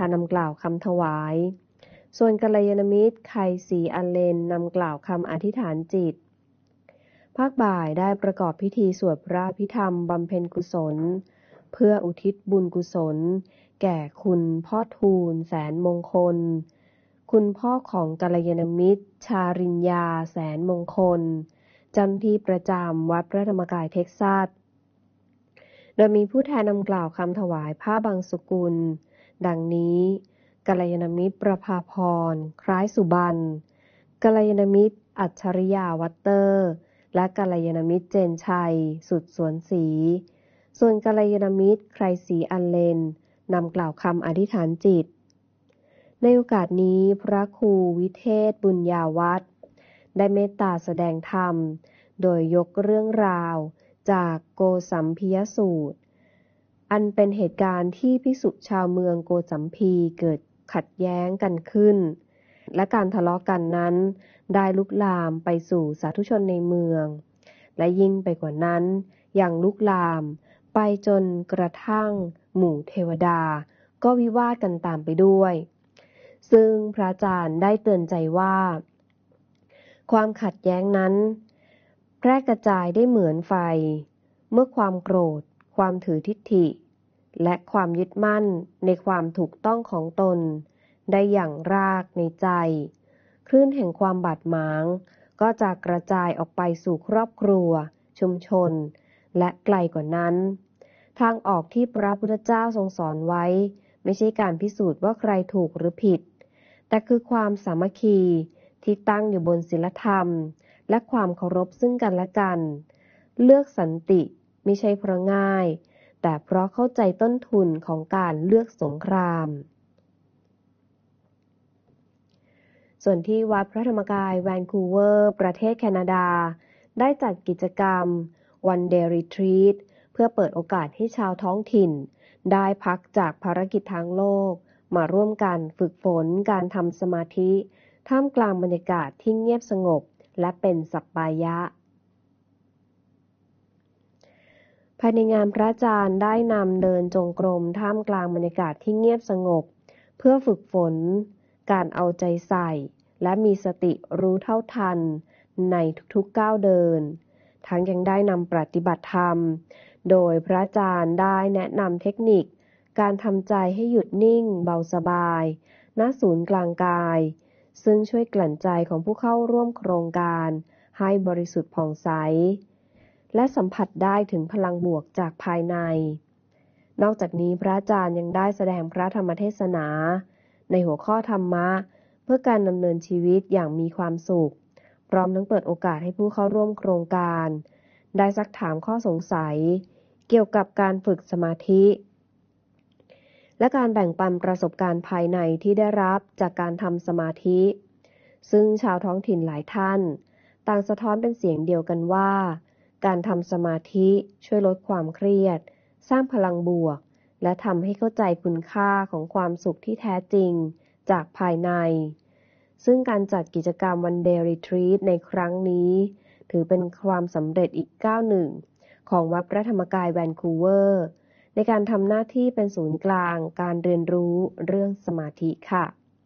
นำกล่าวคำถวายส่วนกัลยาณมิตรไคศรีอัลเลนนำกล่าวคำอธิษฐานจิตภาคบ่ายได้ประกอบพิธีสวดพระอภิธรรมบำเพ็ญกุศลเพื่ออุทิศบุญกุศลแก่คุณพ่อทูลแสนมงคลคุณพ่อของกัลยาณมิตรชาริญญาแสนมงคลเจ้าหน้าที่ประจำวัดพระธรรมกายเท็กซัสโดยมีผู้แทนนำกล่าวคำถวายผ้าบางสกุลดังนี้กัลยาณมิตรประภาพรคล้ายสุบรรณกัลยาณมิตรอัจฉริยาวัตเตอร์และกัลยาณมิตรเจนชัยสุดสวนศรีส่วนกัลยาณมิตรไคศรีอัลเลนนำกล่าวคำอธิษฐานจิตในโอกาสนี้พระครูวิเทศบุญญาวัฒน์ได้เมตตาแสดงธรรมโดยยกเรื่องราวจากโกสัมพียสูตรอันเป็นเหตุการณ์ที่ภิกษุชาวเมืองโกสัมพีเกิดขัดแย้งกันขึ้นและการทะเลาะกันนั้นได้ลุกลามไปสู่สาธุชนในเมืองและยิ่งไปกว่านั้นยังลุกลามไปจนกระทั่งหมู่เทวดาก็วิวาทกันตามไปด้วยซึ่งพระอาจารย์ได้เตือนใจว่าความขัดแย้งนั้นแพร่กระจายได้เหมือนไฟเมื่อความโกรธความถือทิฏฐิและความยึดมั่นในความถูกต้องของตนได้อย่างรากในใจคลื่นแห่งความบาดหมางก็จะกระจายออกไปสู่ครอบครัวชุมชนและไกลกว่านั้นทางออกที่พระพุทธเจ้าทรงสอนไว้ไม่ใช่การพิสูจน์ว่าใครถูกหรือผิดแต่คือความสามัคคีที่ตั้งอยู่บนศีลธรรมและความเคารพซึ่งกันและกันเลือกสันติไม่ใช่เพราะง่ายแต่เพราะเข้าใจต้นทุนของการเลือกสงครามส่วนที่วัดพระธรรมกายแวนคูเวอร์ประเทศแคนาดาได้จัดกิจกรรม One Day Retreat เพื่อเปิดโอกาสให้ชาวท้องถิ่นได้พักจากภารกิจทางโลกมาร่วมกันฝึกฝนการทำสมาธิท่ามกลางบรรยากาศที่เงียบสงบและเป็นสัปปายะภายในงานพระอาจารย์ได้นำเดินจงกรมท่ามกลางบรรยากาศที่เงียบสงบเพื่อฝึกฝนการเอาใจใส่และมีสติรู้เท่าทันในทุกๆก้าวเดินทั้งยังได้นำปฏิบัติธรรมโดยพระอาจารย์ได้แนะนำเทคนิคการทำใจให้หยุดนิ่งเบาสบายณศูนย์กลางกายซึ่งช่วยกลั่นใจของผู้เข้าร่วมโครงการให้บริสุทธิ์ผ่องใสและสัมผัสได้ถึงพลังบวกจากภายในนอกจากนี้พระอาจารย์ยังได้แสดงพระธรรมเทศนาในหัวข้อธรรมะเพื่อการดำเนินชีวิตอย่างมีความสุขพร้อมทั้งเปิดโอกาสให้ผู้เข้าร่วมโครงการได้ซักถามข้อสงสัยเกี่ยวกับการฝึกสมาธิและการแบ่งปันประสบการณ์ภายในที่ได้รับจากการทำสมาธิซึ่งชาวท้องถิ่นหลายท่านต่างสะท้อนเป็นเสียงเดียวกันว่าการทำสมาธิช่วยลดความเครียดสร้างพลังบวกและทำให้เข้าใจคุณค่าของความสุขที่แท้จริงจากภายในซึ่งการจัดกิจกรรม One Day Retreat ในครั้งนี้ถือเป็นความสำเร็จอีกก้าวหนึ่งของวัดพระธรรมกายแวนคูเวอร์ในการทำหน้าที่เป็นศูนย์กลางการเรียนรู้เรื่องสมาธิค่ะ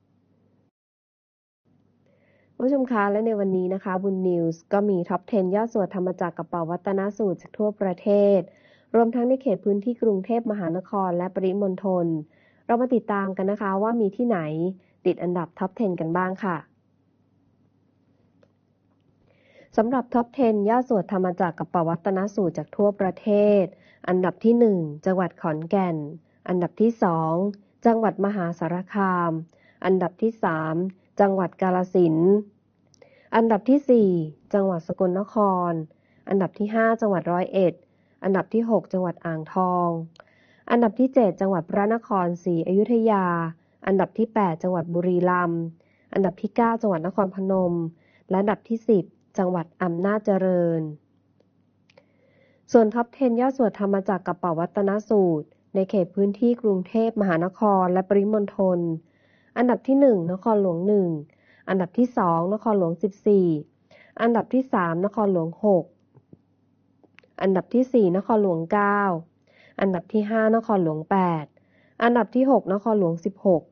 ผู้ชมคะและในวันนี้นะคะบุญนิวส์ก็มีท็อป 10 ยอดสวดธรรมจักรกับเป๋าวัตนสูตรจากทั่วประเทศรวมทั้งในเขตพื้นที่กรุงเทพมหานครและปริมณฑลเรามาติดตามกันนะคะว่ามีที่ไหนติดอันดับท็อป 10 กันบ้างค่ะสำหรับท็อป 10 ยอดสวดธรรมจักรกับเป๋าวัตนสูตรจากทั่วประเทศอันดับที่ 1 จังหวัดขอนแก่นอันดับที่ 2 จังหวัดมหาสารคามอันดับที่ 3 จังหวัดกาฬสินธุ์อันดับที่ 4 จังหวัดสกลนครอันดับที่ 5 จังหวัดร้อยเอ็ดอันดับที่ 6 จังหวัดอ่างทองอันดับที่ 7 จังหวัดพระนครศรีอยุธยาอันดับที่ 8 จังหวัดบุรีรัมย์อันดับที่ 9 จังหวัดนครพนมและอันดับที่ 10 จังหวัดอำนาจเจริญส่วนท็อป 10 ยอดสวดธรรมจักรกับเป๋าวัตนสูตรในเขตพื้นที่กรุงเทพมหานครและปริมณฑลอันดับที่ 1 นครหลวง 1อันดับที่ 2 นครหลวง 14อันดับที่ 3 นครหลวง 6อันดับที่ 4 นครหลวง 9อันดับที่ 5 นครหลวง 8อันดับที่ 6 นครหลวง 16